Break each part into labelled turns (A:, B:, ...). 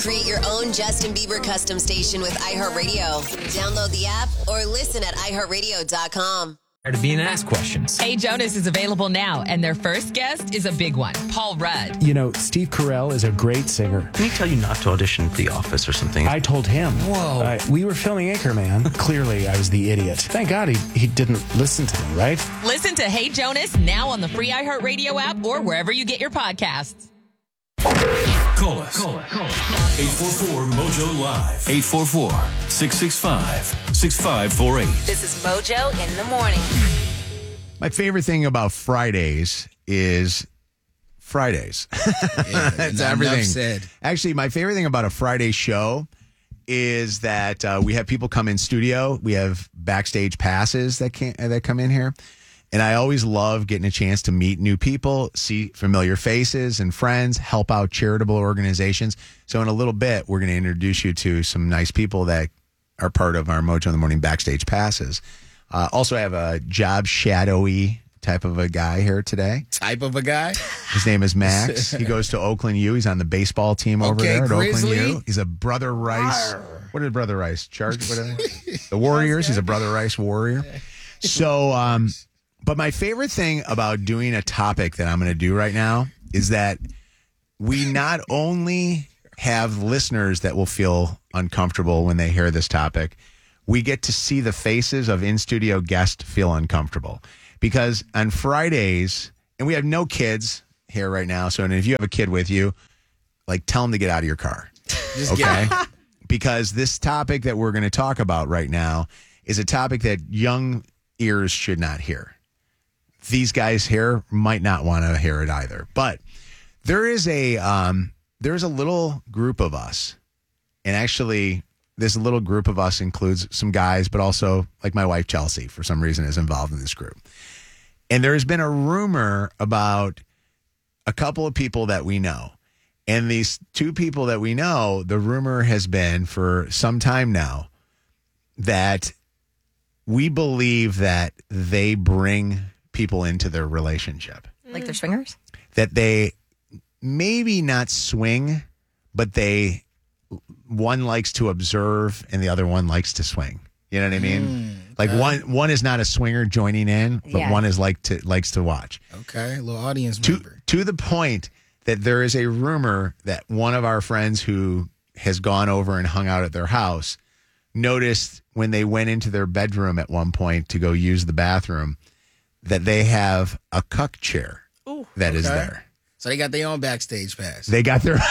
A: Create your own Justin Bieber custom station with iHeartRadio. Download the app or listen at iHeartRadio.com.
B: To being asked questions.
C: Hey Jonas is available now, and their first guest is a big one, Paul Rudd.
D: You know, Steve Carell is a great singer.
E: Can he tell you not to audition for The Office or something?
D: I told him.
B: Whoa.
D: We were filming Anchorman. Clearly, I was the idiot. Thank God he didn't listen to me, right?
C: Listen to Hey Jonas now on the free iHeartRadio app or wherever you get your podcasts.
F: Call us. 844-MOJO Live. 844-665-6548.
G: This is Mojo in the morning.
H: My favorite thing about Fridays is Fridays. That's everything.
I: Said.
H: Actually, my favorite thing about a Friday show is that we have people come in studio. We have backstage passes that come in here. And I always love getting a chance to meet new people, see familiar faces and friends, help out charitable organizations. So in a little bit, we're going to introduce you to some nice people that are part of our Mojo in the Morning backstage passes. Also, I have a job shadowy type of a guy here today.
I: Type of a guy?
H: His name is Max. He goes to Oakland U. He's on the baseball team over there at
I: Grizzly.
H: Oakland U. He's a Brother Rice. What is Brother Rice? Charge? The Warriors. He's a Brother Rice Warrior. So, but my favorite thing about doing a topic that I'm going to do right now is that we not only have listeners that will feel uncomfortable when they hear this topic, we get to see the faces of in-studio guests feel uncomfortable. Because on Fridays, and we have no kids here right now, so if you have a kid with you, like tell them to get out of your car. Okay? Because this topic that we're going to talk about right now is a topic that young ears should not hear. These guys here might not want to hear it either. But there's a little group of us, and actually this little group of us includes some guys, but also like my wife Chelsea for some reason is involved in this group. And there's been a rumor about a couple of people that we know. And these two people that we know, the rumor has been for some time now that we believe that they bring people into their relationship.
G: Like they're swingers?
H: That they maybe not swing, but one likes to observe and the other one likes to swing. You know what I mean? Like one is not a swinger joining in, but one is likes to watch.
I: Okay, a little audience member.
H: To the point that there is a rumor that one of our friends who has gone over and hung out at their house noticed when they went into their bedroom at one point to go use the bathroom that they have a cuck chair that is there.
I: So they got their own backstage pass.
H: They got their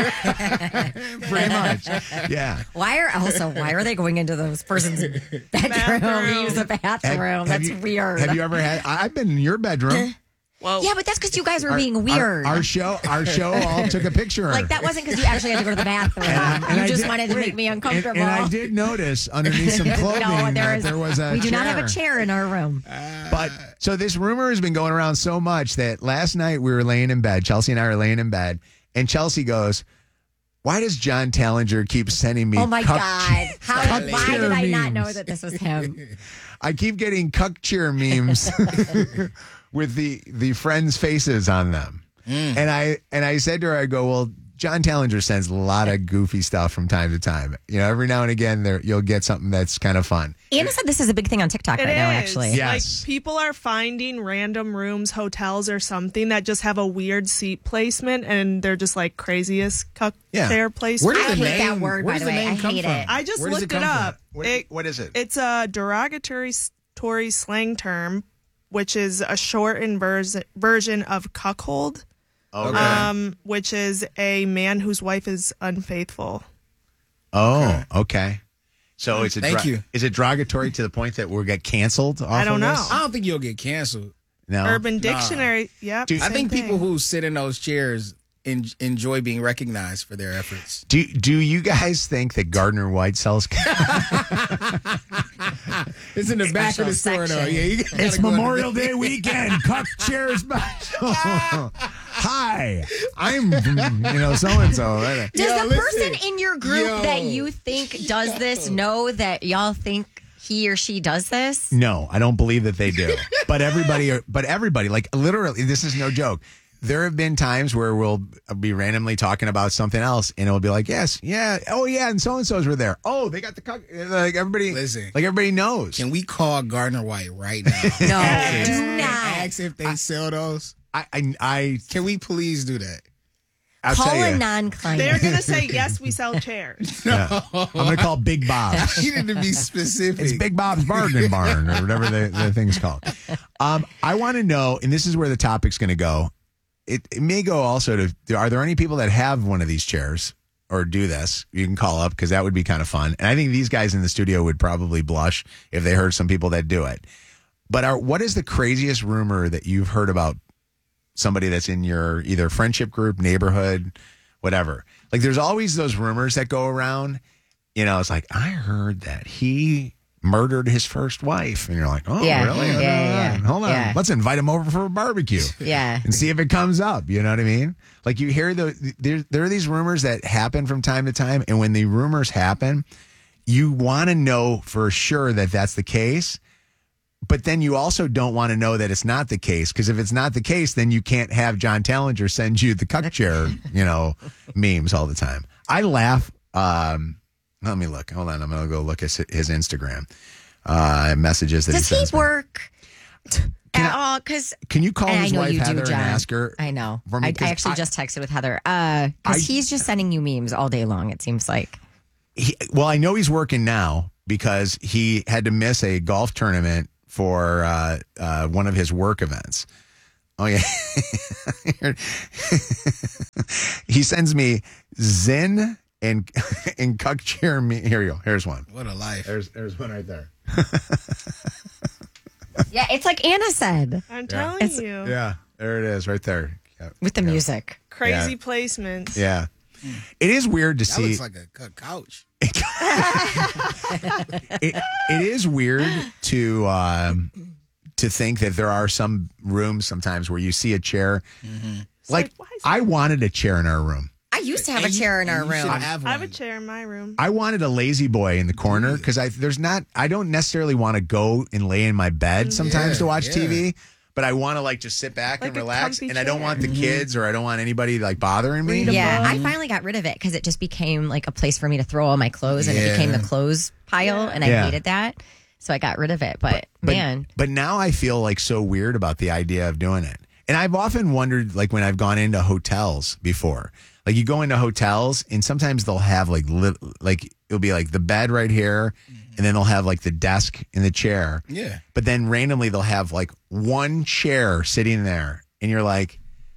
H: pretty much. Yeah.
G: Why are they going into those person's bedroom to use the bathroom? That's weird.
H: Have you ever had? I've been in your bedroom.
G: Well, yeah, but that's because you guys were being weird.
H: Our show all took a picture.
G: Like, that wasn't because you actually had to go to the bathroom. You just wanted to make me uncomfortable.
H: And I did notice underneath some clothing that there was a
G: We do
H: chair.
G: not have a chair in our room.
H: But so this rumor has been going around so much that last night we were laying in bed. Chelsea and I were laying in bed, and Chelsea goes, "Why does John Tallinger keep sending me?
G: Oh my God! Why did I not
H: memes?
G: know that this was him?
H: I keep getting cuck cheer memes with the friends' faces on them." And I said to her, I go, "Well, John Tallinger sends a lot of goofy stuff from time to time. You know, every now and again you'll get something that's kind of fun."
G: Anna said this is a big thing on TikTok right now, actually.
H: Yes.
J: Like, people are finding random rooms, hotels, or something that just have a weird seat placement, and they're just like craziest cuck chair placement.
G: I hate that word, by the way. I hate it.
J: I just looked it up.
H: What is it?
J: It's a derogatory slang term, which is a shortened version of cuckold.
H: Okay.
J: Which is a man whose wife is unfaithful.
H: Oh, okay. So it's
I: Thank you.
H: Is it derogatory to the point that we'll get canceled?
J: I don't know.
I: I don't think you'll get canceled.
H: No.
J: Urban Dictionary. Yep.
I: I think people who sit in those chairs enjoy being recognized for their efforts.
H: Do you guys think that Gardner White sells?
I: It's in the back of the store, though. Yeah,
H: it's Memorial Day weekend. Cuck chairs special. Hi, I'm so and so.
G: Does the person in your group that you think does this know that y'all think he or she does this?
H: No, I don't believe that they do. But everybody, like literally, this is no joke. there have been times where we'll be randomly talking about something else, and it'll be like, yes, yeah, oh yeah, and so and so's were there. Oh, they got the like everybody.
I: Listen,
H: like everybody knows.
I: Can we call Gardner White right now?
G: No, do not.
I: Ask if they sell those.
H: I
I: can we please do that?
H: I'll
G: call
H: tell
G: a
H: you.
G: non-client.
J: They're gonna say yes, we sell chairs.
H: Yeah. I'm gonna call Big Bob's.
I: You need to be specific.
H: It's Big Bob's Bargain Barn or whatever the thing's called. I want to know, and this is where the topic's going to go. It may go also to, are there any people that have one of these chairs or do this? You can call up because that would be kind of fun. And I think these guys in the studio would probably blush if they heard some people that do it. But what is the craziest rumor that you've heard about somebody that's in your either friendship group, neighborhood, whatever? Like there's always those rumors that go around. You know, it's like, I heard that he murdered his first wife. And you're like, oh,
G: Yeah.
H: really?
G: Yeah.
H: Hold on.
G: Yeah.
H: Let's invite him over for a barbecue.
G: Yeah.
H: And see if it comes up. You know what I mean? Like you hear there are these rumors that happen from time to time. And when the rumors happen, you want to know for sure that that's the case. But then you also don't want to know that it's not the case, because if it's not the case, then you can't have John Tallinger send you the cuck chair, memes all the time. I laugh. Let me look. Hold on. I'm going to go look at his Instagram messages that
G: Does
H: he sends
G: he work at all? Because
H: can you call
G: I
H: his
G: know
H: wife
G: you do,
H: Heather
G: John.
H: and ask her?
G: I know.
H: For me,
G: I
H: 'cause
G: actually just texted with Heather because he's just sending you memes all day long. It seems like.
H: Well, I know he's working now because he had to miss a golf tournament for one of his work events. Oh, yeah. He sends me Zen and cuck chair me. Here you go. Here's one.
I: What a life.
H: There's one right there.
G: Yeah, it's like Anna said.
J: I'm telling you.
H: Yeah, there it is right there. Yeah.
G: With the music.
J: Crazy
H: Yeah.
J: placements.
H: Yeah. It is weird to
I: That
H: see.
I: looks like a couch.
H: It is weird to think that there are some rooms sometimes where you see a chair.
J: Mm-hmm.
H: Like I wanted a chair in our room.
G: I used to have a chair in our room.
J: I have a chair in my room.
H: I wanted a lazy boy in the corner because I don't necessarily want to go and lay in my bed sometimes to watch TV, but I want to just sit back and relax, and I don't want the kids or I don't want anybody bothering me.
G: Yeah, I finally got rid of it because it just became a place for me to throw all my clothes, and it became the clothes pile, and I hated that. So I got rid of it. But man.
H: But now I feel so weird about the idea of doing it. And I've often wondered, when I've gone into hotels before, you go into hotels and sometimes they'll have it'll be the bed right here, and then they'll have the desk and the chair.
I: Yeah.
H: But then randomly they'll have one chair sitting there, and you're like,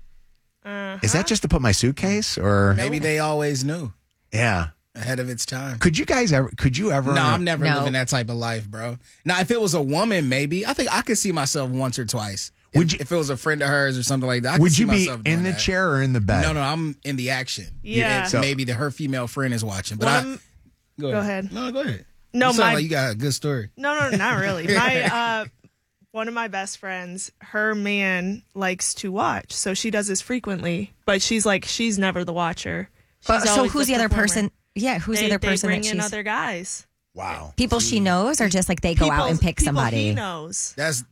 H: is that just to put my suitcase or
I: maybe they always knew?
H: Yeah.
I: Ahead of its time.
H: Could you ever?
I: No, I'm never living that type of life, bro. Now, if it was a woman, maybe I think I could see myself once or twice. If it was a friend of hers or something like that,
H: would you be in the chair or in the bed?
I: No, I'm in the action.
J: Yeah.
I: So maybe her female friend is watching. But
J: Go ahead.
I: No, go ahead.
J: No,
I: you sound like you got a good story.
J: No, not really. My one of my best friends, her man likes to watch, so she does this frequently. But she's never the watcher.
G: So who's the other person? Yeah, who's the other person
J: they bring
G: that
J: in
G: she's
J: other guys?
H: Wow.
G: People she knows, or just they go out and pick
J: people
G: somebody?
J: He knows.
I: That's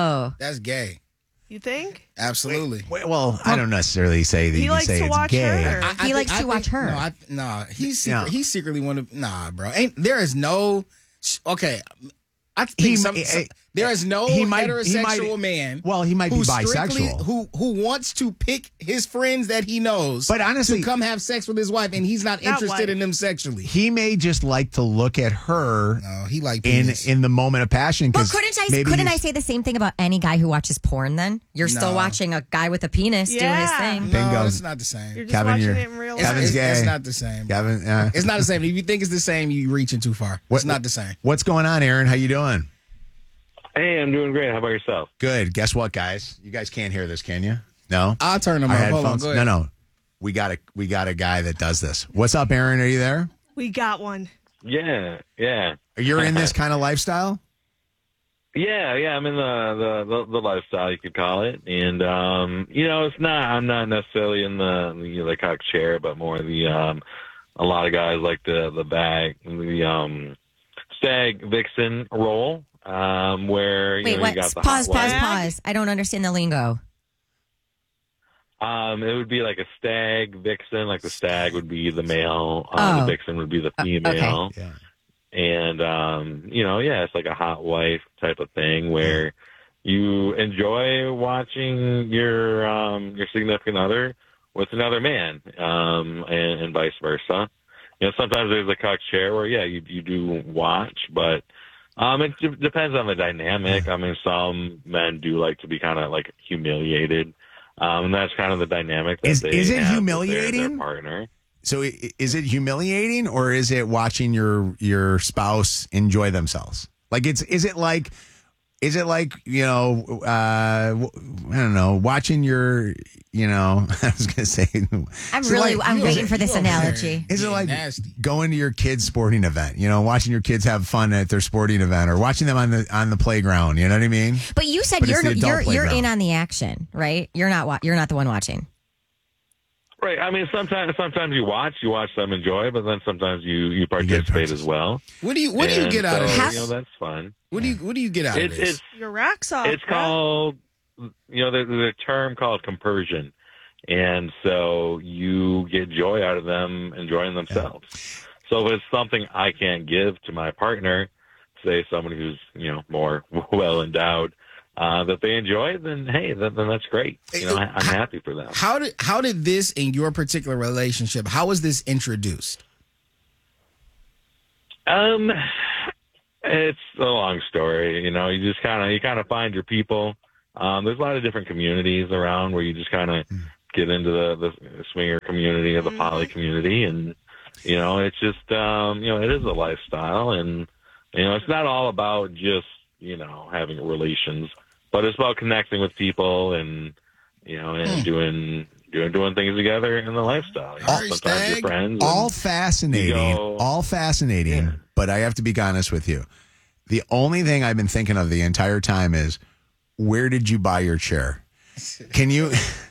I: gay.
J: You think?
I: Absolutely.
H: Well, I don't necessarily say that
J: He
H: you
J: likes
H: say
J: to
H: it's
J: watch
H: gay.
J: her.
G: He likes to watch her.
I: No, he's secretly one of. Nah, bro. There is no. Okay. I think there is no heterosexual man.
H: Well, he might be bisexual.
I: Who wants to pick his friends that he knows,
H: but honestly,
I: to come have sex with his wife, and he's not interested in them sexually.
H: He may just like to look at her.
I: No, he like
H: in the moment of passion.
G: Well, couldn't I say the same thing about any guy who watches porn? Then you're still watching a guy with a penis do his thing.
I: No, it's not the same.
J: You're just watching it in real life.
H: Kevin's gay.
I: It's not the same.
H: Kevin,
I: it's not the same. If you think it's the same, you're reaching too far. It's not the same.
H: What's going on, Aaron? How you doing?
B: Hey, I'm doing great. How about yourself?
H: Good. Guess what, guys? You guys can't hear this, can you? No?
I: I'll turn them
H: Our
I: up.
H: headphones?
I: Hold on, go ahead.
H: No. We got a guy that does this. What's up, Aaron? Are you there?
J: We got one.
B: Yeah.
H: You're in this kind of lifestyle?
B: Yeah. I'm in the lifestyle, you could call it, and it's not. I'm not necessarily in the cock chair, but more the a lot of guys like the bag, the stag vixen role. Where
G: wait,
B: you
G: what?
B: got the
G: Pause. I don't understand the lingo.
B: It would be like a stag vixen. Like the stag would be the male, the vixen would be the female.
H: Okay. Yeah.
B: And it's like a hot wife type of thing where you enjoy watching your significant other with another man, and vice versa. Sometimes there's a cuck chair where you do watch, but it depends on the dynamic. I mean, some men do like to be kind of like humiliated. And that's kind of the dynamic that
H: is it
B: have
H: humiliating?
B: With their partner.
H: So is it humiliating, or is it watching your spouse enjoy themselves? Like is it like I don't know, watching your I was gonna say
G: I'm waiting for this analogy.
H: Is it like going to your kid's sporting event? Watching your kids have fun at their sporting event, or watching them on the playground. You know what I mean?
G: But you said you're in on the action, right? You're not the one watching.
B: Right. I mean, sometimes you watch them enjoy, but then sometimes you participate as well.
I: What do you get out of this?
B: That's fun.
I: What do you get out of this?
J: Your rocks off.
B: It's called, there's a term called compersion. And so you get joy out of them enjoying themselves. Yeah. So if it's something I can't give to my partner, say someone who's, more well endowed, that they enjoy, then hey, then that's great. I'm happy for them.
I: How did this in your particular relationship? How was this introduced?
B: It's a long story. You just kind of find your people. There's a lot of different communities around where you just kind of get into the swinger community or the poly community, and it's just it is a lifestyle, and it's not all about just having relations. But it's about connecting with people and, and doing things together in the lifestyle. Sometimes you're friends.
H: All fascinating. Yeah. But I have to be honest with you. The only thing I've been thinking of the entire time is, where did you buy your chair? Can you?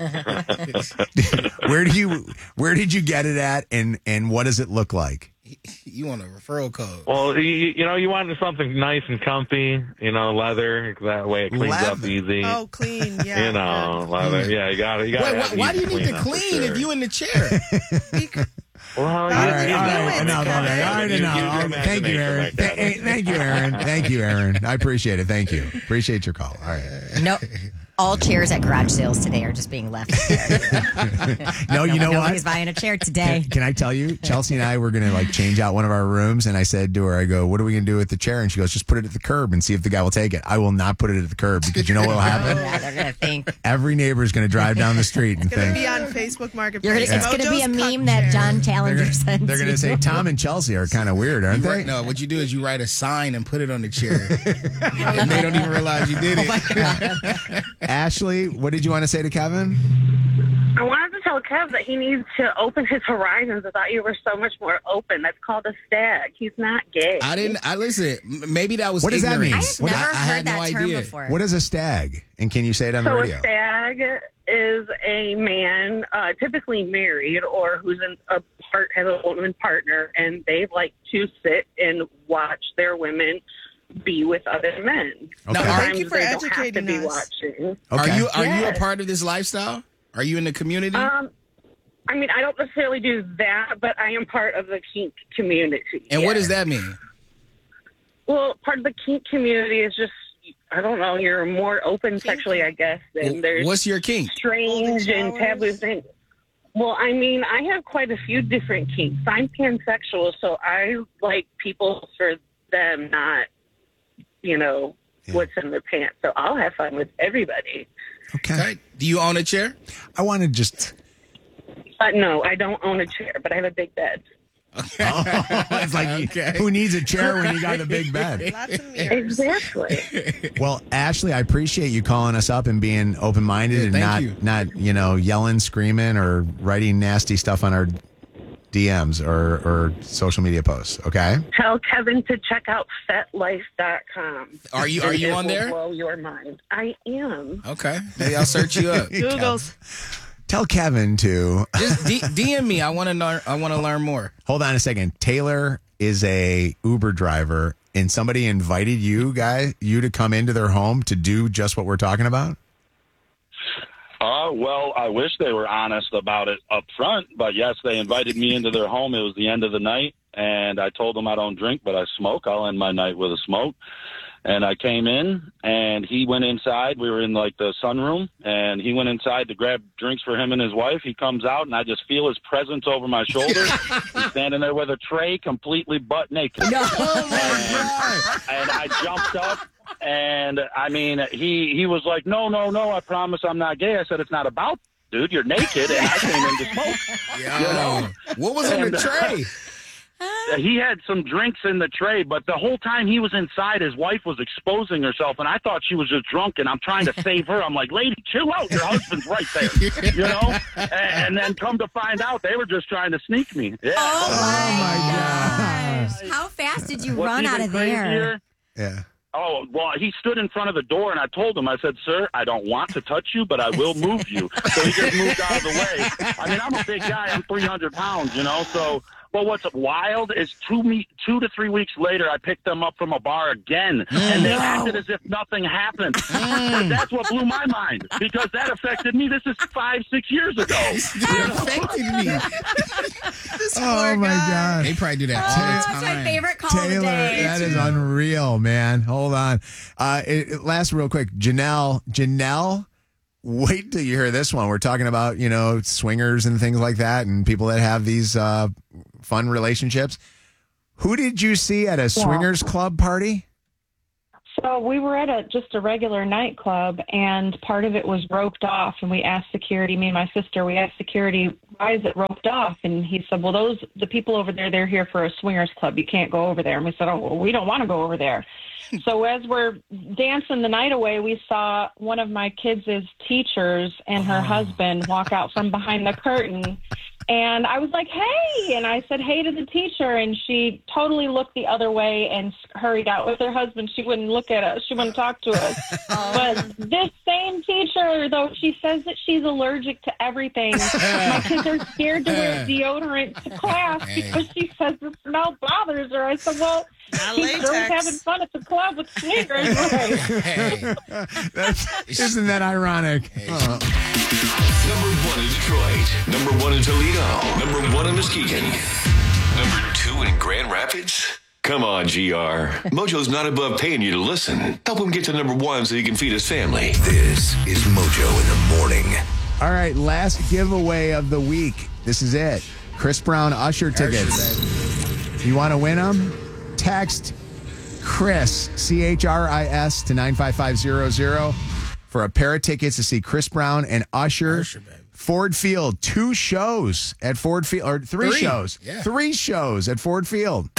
H: Where did you get it at, and what does it look like?
I: You want a referral code?
B: Well, you want something nice and comfy, leather. That way it cleans up easy.
J: Oh, clean, yeah.
B: Leather. Yeah, you got it.
I: Why do you need to clean if you in the chair?
B: Well,
H: all right. Thank you, Aaron. Thank you, Aaron. I appreciate it. Thank you. Appreciate your call. All right.
G: No. All chairs at garage sales today are just being left there.
H: No, you know what?
G: Nobody's buying a chair today.
H: Can I tell you? Chelsea and I were going to change out one of our rooms, and I said to her, I go, what are we going to do with the chair? And she goes, just put it at the curb and see if the guy will take it. I will not put it at the curb, because you know what will happen?
G: Yeah, they're going to think.
H: Every neighbor is going to drive down the street and think.
J: It's going to be on Facebook Marketplace.
G: It's going to be a meme that John Challenger sends.
H: They're going to say, Tom and Chelsea are kind of weird, aren't they?
I: No, what you do is you write a sign and put it on the chair. And they don't even realize you did it.
H: Ashley, what did you want to say to Kevin?
K: I wanted to tell Kev that he needs to open his horizons. I thought you were so much more open. That's called a stag. He's not gay.
I: I listen. Maybe that was
H: What does that mean?
G: I have never heard that term before.
H: What is a stag? And can you say it on the radio?
K: A stag is a man, typically married, or who's has a woman partner, and they like to sit and watch their women be with other men.
H: Okay.
J: Now, thank you for
K: they
J: educating
K: don't have to
J: us.
K: be watching.
H: Okay.
I: Are you a part of this lifestyle? Are you in the community?
K: I mean, I don't necessarily do that, but I am part of the kink community.
I: And what does that mean?
K: Well, part of the kink community is just, I don't know, you're more open sexually, I guess. And there's
I: what's your kink?
K: Strange and taboo things. Well, I mean, I have quite a few different kinks. I'm pansexual, so I like people for them, not, what's in their pants. So I'll have fun with everybody.
H: Okay.
I: Do you own a chair?
H: I want to just...
K: No, I don't own a chair, but I have a big bed.
H: Okay. It's like, who needs a chair when you got a big bed?
J: Lots of mirrors.
K: Exactly.
H: Well, Ashley, I appreciate you calling us up and being open-minded and not yelling, screaming, or writing nasty stuff on our DMs or social media posts. Okay.
K: Tell Kevin to check out FetLife.com.
I: Are you on there?
K: It will blow your mind. I am.
I: Okay. Maybe I'll search you up.
J: Googles.
H: Tell Kevin to
I: just DM me. I want to learn more.
H: Hold on a second. Taylor is a Uber driver, and somebody invited you to come into their home to do just what we're talking about.
L: Well, I wish they were honest about it up front, but yes, they invited me into their home. It was the end of the night, and I told them I don't drink, but I smoke. I'll end my night with a smoke. And I came in, and he went inside. We were in, like, the sunroom, and he went inside to grab drinks for him and his wife. He comes out, and I just feel his presence over my shoulder. He's standing there with a tray, completely butt naked.
I: No.
L: And I jumped up. And, I mean, he was like, no, I promise I'm not gay. I said, it's not about, dude, you're naked, and I came in to smoke.
I: Yo, you know? What was in the tray?
L: He had some drinks in the tray, but the whole time he was inside, his wife was exposing herself, and I thought she was just drunk, and I'm trying to save her. I'm like, lady, chill out. Your husband's right there, you know? And then come to find out, they were just trying to sneak me. Yeah.
G: Oh, my gosh. How fast did you run out of there?
H: Yeah.
L: Oh, well, he stood in front of the door, and I told him, I said, sir, I don't want to touch you, but I will move you. So he just moved out of the way. I mean, I'm a big guy. I'm 300 pounds, you know, so... Well, what's wild is 2 to 3 weeks later, I picked them up from a bar again, and they acted as if nothing happened. That's what blew my mind, because that affected me. This is 5-6 years ago.
I: It affected me.
H: Oh, my God.
I: They probably do that all the time.
G: That's my favorite call
H: Taylor,
G: of the day.
H: that is unreal, man. Hold on. It lasts real quick. Janelle, wait till you hear this one. We're talking about, you know, swingers and things like that and people that have these fun relationships. Who did you see at a swingers club party?
M: So we were at just a regular nightclub, and part of it was roped off, and we asked security, me and my sister, we asked security, why is it roped off? And he said, well, the people over there, they're here for a swingers club. You can't go over there. And we said, oh, well, we don't want to go over there. So as we're dancing the night away, we saw one of my kids' teachers and her husband walk out from behind the curtain. And I was like, hey, and I said, hey to the teacher. And she totally looked the other way and hurried out with her husband. She wouldn't look at us. She wouldn't talk to us. But this same teacher, though, she says that she's allergic to everything. My kids are scared to wear deodorant to class because she says the smell bothers her. I said, well, she's sure having fun at the club with swingers.
H: Isn't that ironic?
F: Number 1 in Detroit. Number 1 in Toledo. Number 1 in Muskegon. Number 2 in Grand Rapids. Come on, GR. Mojo's not above paying you to listen. Help him get to number 1 so he can feed his family.
N: This is Mojo in the morning.
H: All right, last giveaway of the week. This is it. Chris Brown Usher tickets. You want to win them? Text Chris, CHRIS, to 95500 for a pair of tickets to see Chris Brown and Usher. Ford Field, 2 shows at Ford Field, or 3 shows. Yeah. 3 shows at Ford Field.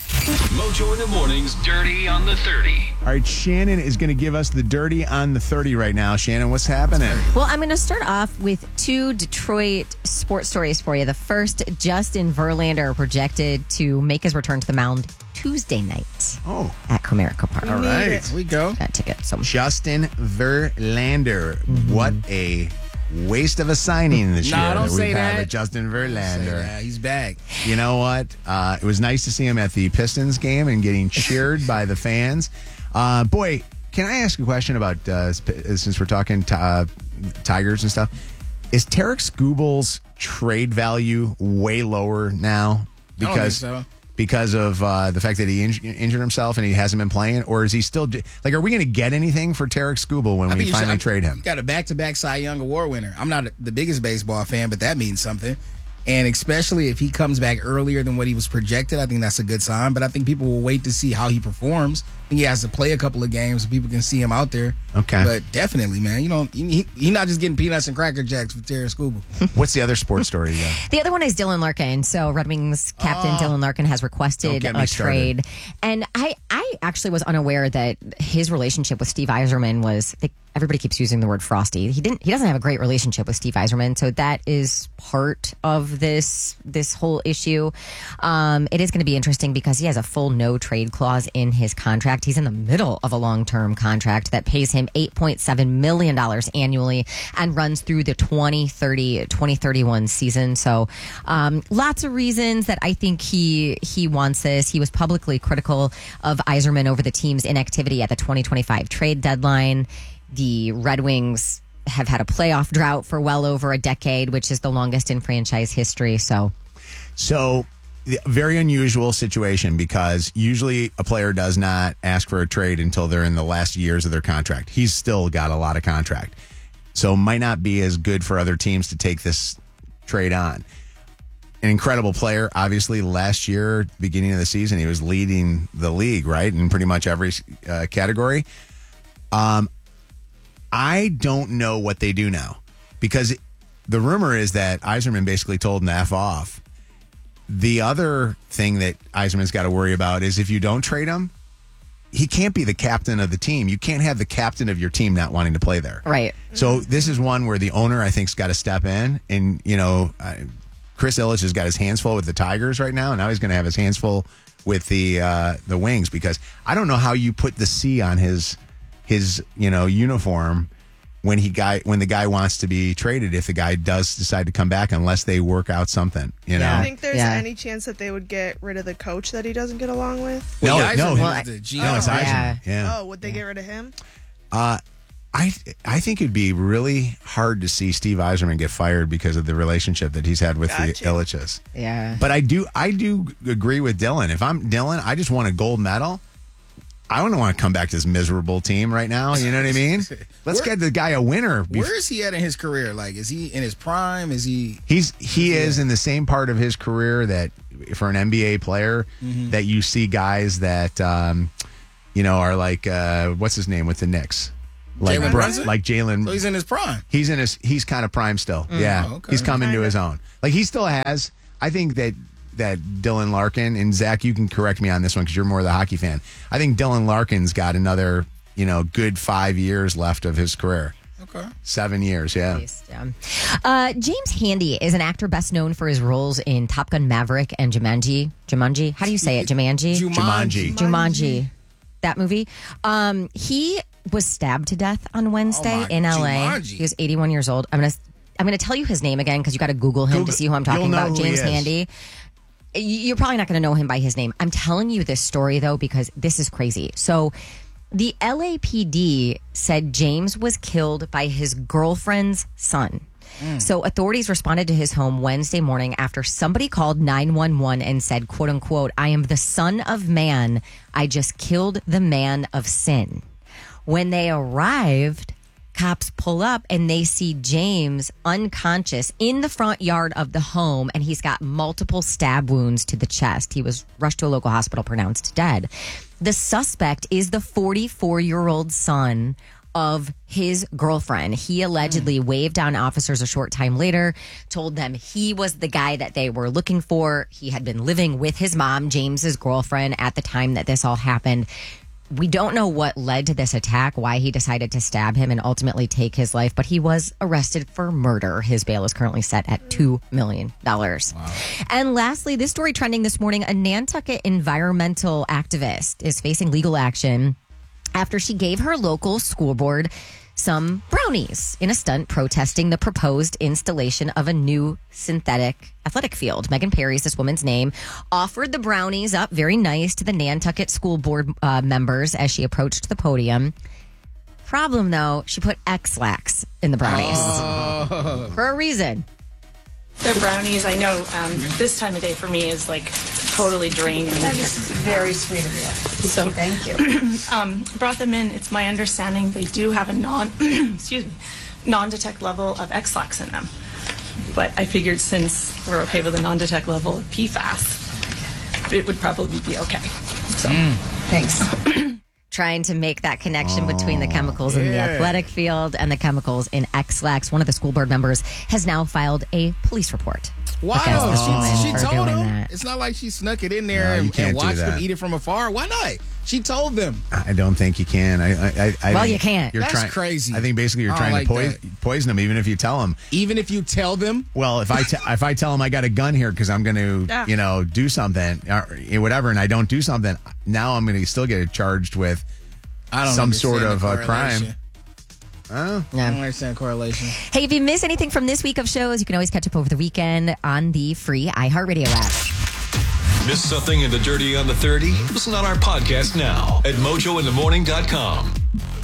F: Mojo in the Morning's Dirty on the 30.
H: All right, Shannon is going to give us the Dirty on the 30 right now. Shannon, what's happening?
G: Well, I'm going to start off with 2 Detroit sports stories for you. The first, Justin Verlander projected to make his return to the mound Tuesday night at Comerica Park.
H: All right.
I: Here we go.
G: Got tickets. So.
H: Justin Verlander. What a waste of a signing this year
I: don't
H: that
I: say
H: we've had
I: that.
H: with Justin Verlander.
I: He's back.
H: You know what? It was nice to see him at the Pistons game and getting cheered by the fans. Boy, can I ask a question about, since we're talking Tigers and stuff, is Tarek Skubal's trade value way lower now? Because
I: I don't think so.
H: Because of the fact that he injured himself and he hasn't been playing? Or is he still... Like, are we going to get anything for Tarek Skubal when we finally trade him?
I: He got a back-to-back Cy Young Award winner. I'm not the biggest baseball fan, but that means something. And especially if he comes back earlier than what he was projected, I think that's a good sign. But I think people will wait to see how he performs. I think he has to play a couple of games so people can see him out there.
H: Okay.
I: But definitely, man, he's not just getting peanuts and Cracker Jacks for Tarek Skubal.
H: What's the other sports story you got?
G: The other one is Dylan Larkin. So Red Wings captain Dylan Larkin has requested a trade. And I actually was unaware that his relationship with Steve Yzerman was... Everybody keeps using the word frosty. He doesn't have a great relationship with Steve Yzerman, so that is part of this whole issue. It is going to be interesting because he has a full no trade clause in his contract. He's in the middle of a long-term contract that pays him $8.7 million annually and runs through the 2031 season. So lots of reasons that I think he wants this. He was publicly critical of Yzerman over the team's inactivity at the 2025 trade deadline. The Red Wings have had a playoff drought for well over a decade, which is the longest in franchise history. So,
H: very unusual situation because usually a player does not ask for a trade until they're in the last years of their contract. He's still got a lot of contract. So might not be as good for other teams to take this trade on. An incredible player. Obviously, last year, beginning of the season, he was leading the league, right? In pretty much every category. I don't know what they do now because the rumor is that Yzerman basically told him to F off. The other thing that Yzerman's got to worry about is if you don't trade him, he can't be the captain of the team. You can't have the captain of your team not wanting to play there.
G: Right.
H: So this is one where the owner, I think, has got to step in. And, Chris Ilitch has got his hands full with the Tigers right now. And now he's going to have his hands full with the Wings because I don't know how you put the C on his uniform when the guy wants to be traded if the guy does decide to come back unless they work out something.
J: Do you think there's any chance that they would get rid of the coach that he doesn't get along with?
H: No,
I: it's
H: Yzerman. Yeah.
J: Oh, would they get rid of him?
H: I think it'd be really hard to see Steve Yzerman get fired because of the relationship that he's had with the Ilitches.
G: Yeah.
H: But I do agree with Dylan. If I'm Dylan, I just want a gold medal. I don't want to come back to this miserable team right now. You know what I mean? Let's get the guy a winner.
I: Where is he at in his career? Like, is he in his prime? Is he?
H: He is in the same part of his career that for an NBA player that you see guys that are like what's his name with the Knicks. Like
I: Jalen Brunson?
H: Like Jalen.
I: So he's in his prime.
H: He's kind of prime still. Yeah.
I: Okay.
H: He's coming to his own. Like he still has. I think that Dylan Larkin, and Zach, you can correct me on this one because you're more of the hockey fan. I think Dylan Larkin's got another, good 5 years left of his career.
I: Okay.
H: 7 years, yeah.
G: James Handy is an actor best known for his roles in Top Gun Maverick and Jumanji. Jumanji? How do you say it? Jumanji. That movie. He was stabbed to death on Wednesday in LA.
I: Jumanji.
G: He was 81 years old. I'm gonna tell you his name again because you got to Google him to see who I'm talking about. James Handy. You're probably not going to know him by his name. I'm telling you this story though because this is crazy. So, the LAPD said James was killed by his girlfriend's son. So authorities responded to his home Wednesday morning after somebody called 911 and said, quote unquote, "I am the son of man. I just killed the man of sin." When they arrived, cops pull up and they see James unconscious in the front yard of the home, and he's got multiple stab wounds to the chest. He was rushed to a local hospital, pronounced dead. The suspect is the 44-year-old son of his girlfriend. He allegedly waved down officers a short time later, told them he was the guy that they were looking for. He had been living with his mom, James's girlfriend, at the time that this all happened. We don't know what led to this attack, why he decided to stab him and ultimately take his life, but he was arrested for murder. His bail is currently set at $2 million. Wow. And lastly, this story trending this morning, a Nantucket environmental activist is facing legal action after she gave her local school board some brownies in a stunt protesting the proposed installation of a new synthetic athletic field. Megan Perry's this woman's name, offered the brownies up very nice to the Nantucket school board members as she approached the podium. Problem, though, she put X-Lax in the brownies for a reason.
O: The brownies, I know this time of day for me is like totally draining.
P: That is very sweet of you.
O: So
P: thank you.
O: Brought them in. It's my understanding they do have a non-detect level of X-Lax in them. But I figured since we're okay with a non-detect level of PFAS, it would probably be okay. So
P: thanks.
G: Trying to make that connection between the chemicals in the athletic field and the chemicals in X-Lax. One of the school board members has now filed a police report.
I: Wow, she told him.
G: That.
I: It's not like she snuck it in there and watched them eat it from afar. Why not? She told them.
H: I don't think you can.
G: Well, you can't.
I: That's crazy.
H: I think basically you're trying to poison them, even if you tell them.
I: Even if you tell them?
H: Well, if I tell them I got a gun here because I'm going to, do something, or whatever, and I don't do something, now I'm going to still get charged with some sort of crime.
I: I don't understand correlation.
G: Hey, if you miss anything from this week of shows, you can always catch up over the weekend on the free iHeartRadio app.
F: Miss something in the Dirty on the 30? Listen on our podcast now at mojointhemorning.com.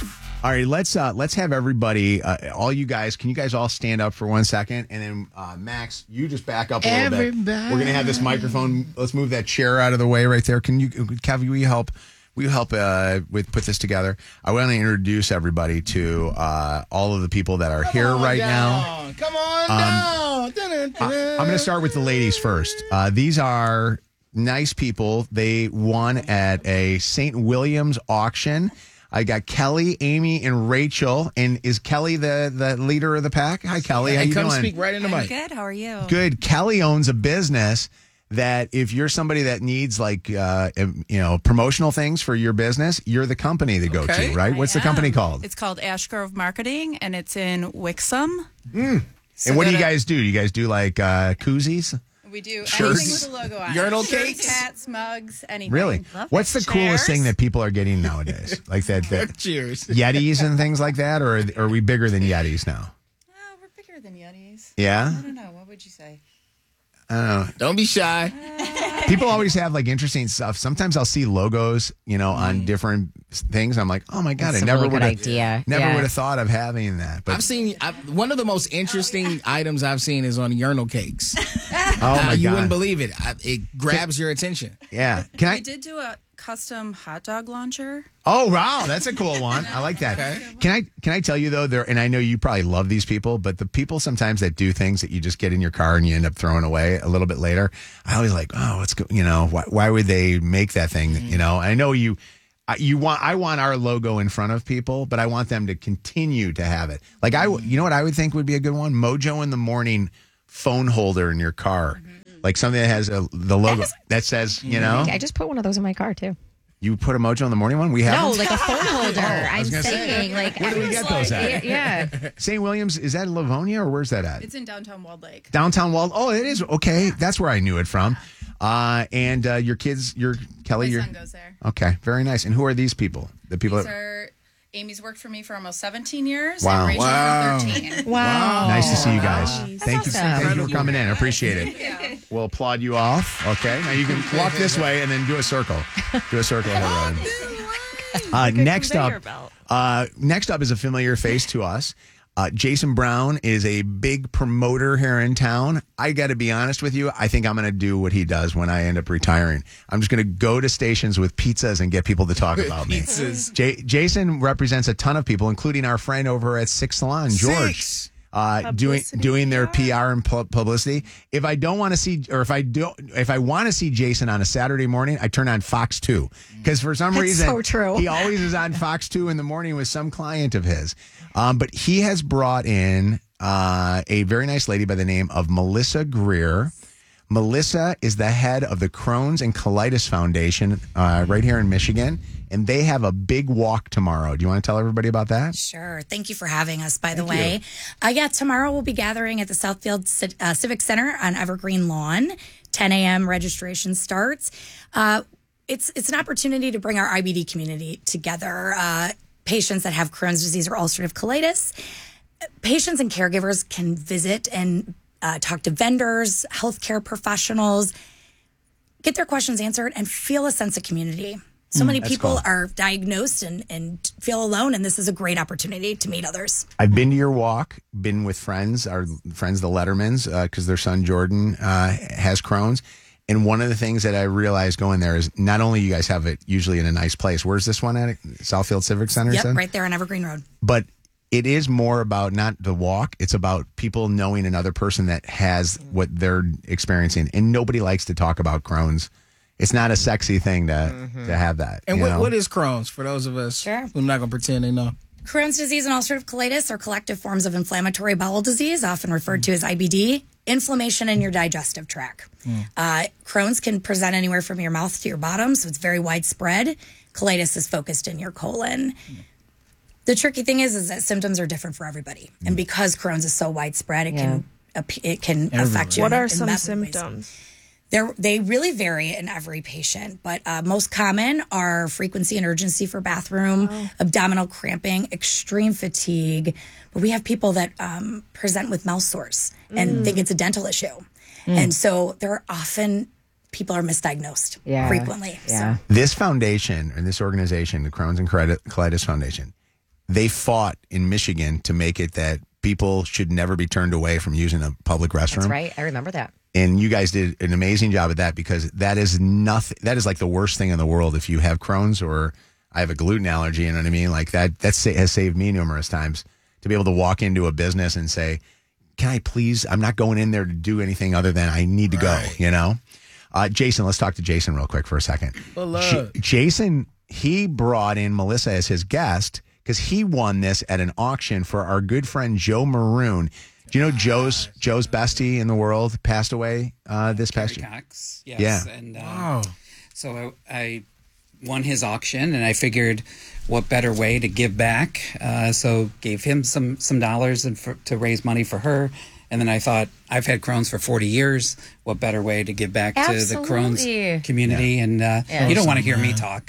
H: All right, let's have everybody, all you guys, can you guys all stand up for 1 second? And then, Max, you just back up a little bit. We're going to have this microphone. Let's move that chair out of the way right there. Can you, Kevin, will you help? Will you help with put this together? I want to introduce everybody to all of the people that are here right now.
I: Come on down.
H: I'm going to start with the ladies first. These are nice people. They won at a St. William's auction. I got Kelly, Amy, and Rachel. And is Kelly the leader of the pack? Hi, Kelly. How you doing?
I: Come speak right in the mic.
Q: Good. How are you?
H: Good. Kelly owns a business that if you're somebody that needs promotional things for your business, you're the company to go to, right? What's the company called?
Q: It's called Ash Grove Marketing, and it's in Wixom. So
H: and what do you guys do? Do you guys do like koozies?
Q: We do
H: Shirts?
Q: anything with a logo on it.
I: Urinal
Q: Shirts,
I: cakes?
Q: hats, mugs, anything.
H: Really? What's the coolest thing that people are getting nowadays? Like that
I: Cheers.
H: Yetis and things like that? Or are we bigger than Yetis now?
Q: We're bigger than Yetis.
H: Yeah?
Q: I don't know. What would you say?
H: I don't know.
I: Don't be shy.
H: People always have like interesting stuff. Sometimes I'll see logos, on different things. I'm like, oh my God,
G: That's
H: I never
G: a really
H: would
G: good
H: have
G: idea.
H: never
G: Yeah.
H: would have thought of having that. But
I: I've seen one of the most interesting items I've seen is on urinal cakes.
H: oh my
I: You
H: God.
I: wouldn't believe it. It grabs your attention.
H: Yeah.
Q: We did do a custom hot dog launcher.
H: Oh wow, that's a cool one. I like that.
I: Okay.
H: Can I tell you though, and I know you probably love these people, but the people sometimes that do things that you just get in your car and you end up throwing away a little bit later, I always like, oh, what's why would they make that thing? I know I want our logo in front of people, but I want them to continue to have it. Like you know what I would think would be a good one? Mojo in the Morning phone holder in your car. Like something that has the logo that says,
G: I just put one of those in my car too.
H: You put a Mojo in the Morning one? We have
G: No,
H: them?
G: like a phone holder.
H: I was
G: I'm
H: gonna say,
G: saying, like,
H: where do we get those at?
G: Yeah.
H: St. Williams, is that in Livonia or where's that at?
Q: It's in downtown Walled Lake.
H: Downtown Walled. Oh, it is. Okay. That's where I knew it from. And your kids, Kelly,
Q: My son goes there.
H: Okay. Very nice. And who are these people? The people
Q: These
H: that.
Q: are Amy's worked for me for almost 17 years.
H: Wow.
Q: And Rachel's
H: Wow.
Q: for 13.
G: Wow.
H: Nice to see you guys. Thank you.
G: awesome.
H: Thank you for coming in. I appreciate it. We'll applaud you off. Okay. Now you can walk this way and then do a circle. Do a circle of the road. Next up is a familiar face to us. Jason Brown is a big promoter here in town. I got to be honest with you. I think I'm going to do what he does when I end up retiring. I'm just going to go to stations with pizzas and get people to talk about me. Jason represents a ton of people, including our friend over at Six Salon, George. Doing their PR and publicity. If I don't want to see, or if I want to see Jason on a Saturday morning, I turn on Fox 2 because for some reason
G: so true.
H: he always is on Fox 2 in the morning with some client of his. But he has brought in a very nice lady by the name of Melissa Greer. Melissa is the head of the Crohn's and Colitis Foundation right here in Michigan, and they have a big walk tomorrow. Do you want to tell everybody about that?
R: Sure. Thank you for having us, by the way. Tomorrow we'll be gathering at the Southfield Civic Center on Evergreen Lawn. 10 a.m. registration starts. It's an opportunity to bring our IBD community together. Patients that have Crohn's disease or ulcerative colitis. Patients and caregivers can visit and talk to vendors, healthcare professionals, get their questions answered, and feel a sense of community. So many people are diagnosed and feel alone, and this is a great opportunity to meet others.
H: I've been to your walk, been with friends, our friends, the Lettermans, because their son Jordan has Crohn's. And one of the things that I realized going there is not only you guys have it usually in a nice place. Where's this one at? Southfield Civic Center?
R: Yep, right there on Evergreen Road.
H: But it is more about not the walk. It's about people knowing another person that has what they're experiencing. And nobody likes to talk about Crohn's. It's not a sexy thing to have that.
I: And what is Crohn's for those of us who are not going to pretend they know?
R: Crohn's disease and ulcerative colitis are collective forms of inflammatory bowel disease, often referred to as IBD, inflammation in your digestive tract. Crohn's can present anywhere from your mouth to your bottom, so it's very widespread. Colitis is focused in your colon. The tricky thing is that symptoms are different for everybody. And because Crohn's is so widespread, it can affect you.
J: What are
R: in
J: some
R: massive ways.
J: symptoms?
R: They really vary in every patient, but most common are frequency and urgency for bathroom, abdominal cramping, extreme fatigue. But we have people that present with mouth sores and think it's a dental issue. And so there are often people are misdiagnosed frequently.
H: Yeah. This foundation and this organization, the Crohn's and Colitis Foundation, they fought in Michigan to make it that people should never be turned away from using a public restroom.
G: That's right. I remember that.
H: And you guys did an amazing job at that, because that is nothing. That is like the worst thing in the world. If you have Crohn's or I have a gluten allergy, you know what I mean? Like that has saved me numerous times to be able to walk into a business and say, can I please, I'm not going in there to do anything other than I need to go, you know? Jason, let's talk to Jason real quick for a second. Jason, he brought in Melissa as his guest because he won this at an auction for our good friend Joe Maroon. Do you know Joe's bestie in the world passed away this past year?
S: Cox, yes.
H: Yeah.
S: And so I won his auction, and I figured what better way to give back. So gave him some dollars and to raise money for her. And then I thought, I've had Crohn's for 40 years. What better way to give back to the Crohn's community? And you don't want to hear me talk.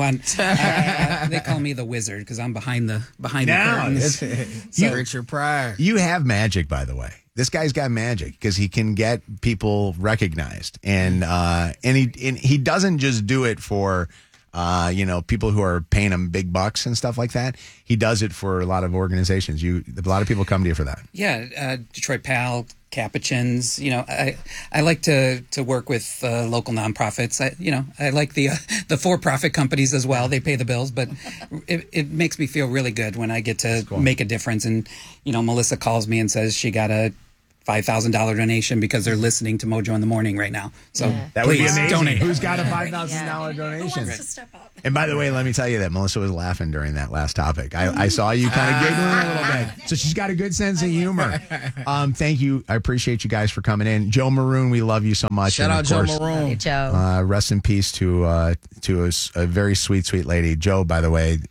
S: They call me the wizard because I'm behind the curtains.
I: Richard Pryor.
H: You have magic, by the way. This guy's got magic because he can get people recognized, and he doesn't just do it for people who are paying him big bucks and stuff like that. He does it for a lot of organizations. A lot of people come to you for that.
S: Yeah, Detroit PAL, Capuchins. I like to work with local nonprofits. I like the for-profit companies as well. They pay the bills, but it makes me feel really good when I get to make a difference. And Melissa calls me and says she got a $5,000 donation because they're listening to Mojo in the Morning right now. So
H: that would be
S: please
H: amazing.
S: Donate.
H: Who's got a $5,000 donation?
R: Who wants to step up?
H: And by the way, let me tell you that Melissa was laughing during that last topic. I saw you kind of giggling a little bit. So she's got a good sense of humor. Thank you. I appreciate you guys for coming in. Joe Maroon, we love you so much.
I: Shout out Joe Maroon.
G: Hey, Joe.
H: Rest in peace to a very sweet lady. Joe, by the way,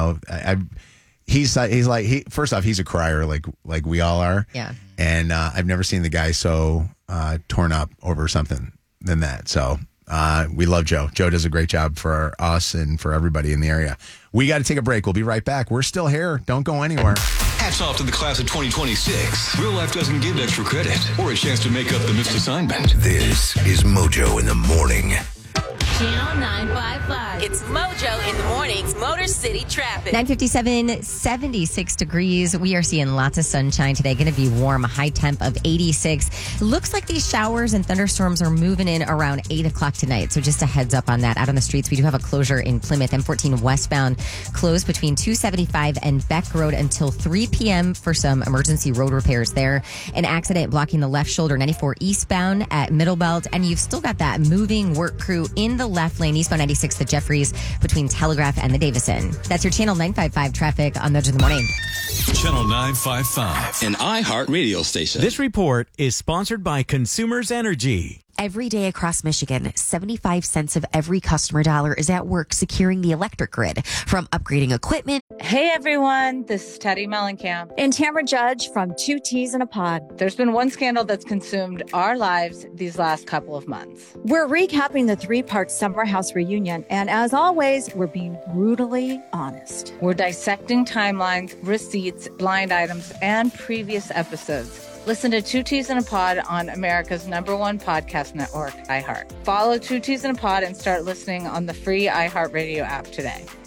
H: he's first off, he's a crier like we all are.
G: Yeah.
H: And I've never seen the guy so torn up over something than that. So we love Joe. Joe does a great job for us and for everybody in the area. We got to take a break. We'll be right back. We're still here. Don't go anywhere.
F: Hats off to the class of 2026. Real life doesn't give extra credit or a chance to make up the missed assignment.
N: This is Mojo in the Morning.
A: Channel 955. It's Mojo in the Morning's Motor City Traffic.
G: 9:57, 76 degrees. We are seeing lots of sunshine today. Going to be warm, a high temp of 86. Looks like these showers and thunderstorms are moving in around 8 o'clock tonight. So just a heads up on that. Out on the streets, we do have a closure in Plymouth. M14 westbound closed between 275 and Beck Road until 3 p.m. for some emergency road repairs there. An accident blocking the left shoulder, 94 eastbound at Middle Belt. And you've still got that moving work crew in the left lane, eastbound 96, the Jeffries between Telegraph and the Davison. That's your Channel 955 traffic on Mojo in the Morning.
F: Channel 955,
T: an iHeart radio station.
U: This report is sponsored by Consumers Energy.
V: Every day across Michigan, 75 cents of every customer dollar is at work securing the electric grid. From upgrading equipment.
W: Hey everyone, this is Teddy Mellencamp and Tamara Judge from Two Teas in a Pod. There's been one scandal that's consumed our lives these last couple of months. We're recapping the 3-part Summer House reunion, and as always, we're being brutally honest. We're dissecting timelines, receipts, blind items, and previous episodes. Listen to Two Teas in a Pod on America's #1 podcast network, iHeart. Follow Two Teas in a Pod and start listening on the free iHeartRadio app today.